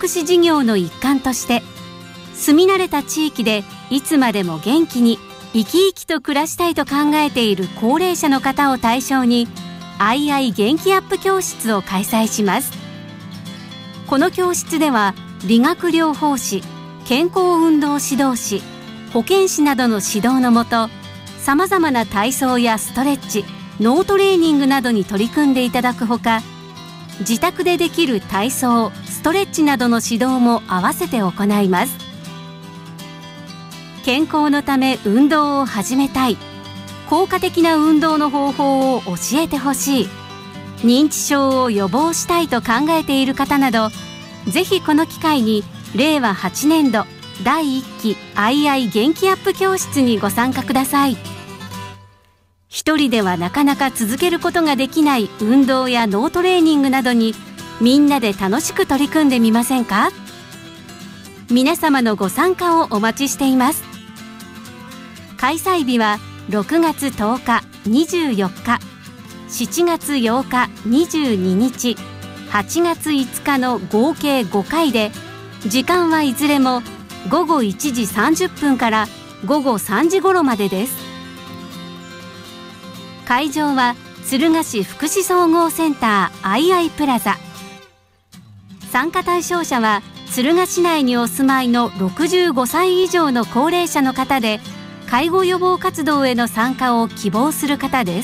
祉事業の一環として、住み慣れた地域でいつまでも元気に生き生きと暮らしたいと考えている高齢者の方を対象に、アイアイ元気アップ教室を開催します。この教室では、理学療法士、健康運動指導士、保健師などの指導のもと、さまざまな体操やストレッチ、脳トレーニングなどに取り組んでいただくほか、自宅でできる体操、ストレッチなどの指導も合わせて行います。健康のため運動を始めたい、効果的な運動の方法を教えてほしい、認知症を予防したいと考えている方など、ぜひこの機会に令和8年度第1期アイアイ元気アップ教室にご参加ください。一人ではなかなか続けることができない運動や脳トレーニングなどに、みんなで楽しく取り組んでみませんか？皆様のご参加をお待ちしています。開催日は6月10日、24日、7月8日、22日、8月5日の合計5回で、時間はいずれも午後1時30分から午後3時頃までです。会場は敦賀市福祉総合センターアイアイプラザ。参加対象者は敦賀市内にお住まいの65歳以上の高齢者の方で、介護予防活動への参加を希望する方です。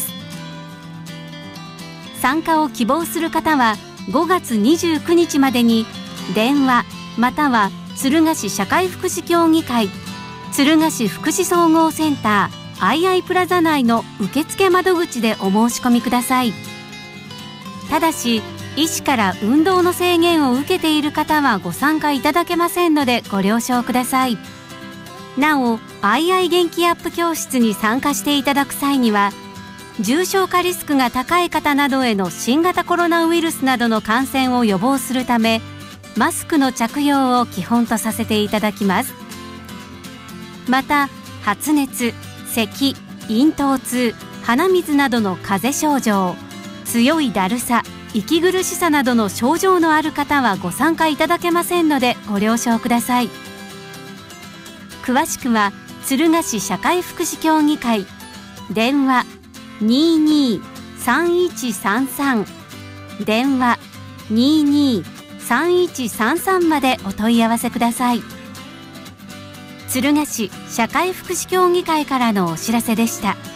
参加を希望する方は5月29日までに電話または敦賀市社会福祉協議会敦賀市福祉総合センターアイアイプラザ内の受付窓口でお申し込みください。ただし、医師から運動の制限を受けている方はご参加いただけませんのでご了承ください。なお、アイアイ元気アップ教室に参加していただく際には、重症化リスクが高い方などへの新型コロナウイルスなどの感染を予防するため、マスクの着用を基本とさせていただきます。また、発熱、咳、咽頭痛、鼻水などの風邪症状、強いだるさ、息苦しさなどの症状のある方はご参加いただけませんのでご了承ください。詳しくは敦賀市社会福祉協議会電話22-3133電話22-3133までお問い合わせください。敦賀市社会福祉協議会からのお知らせでした。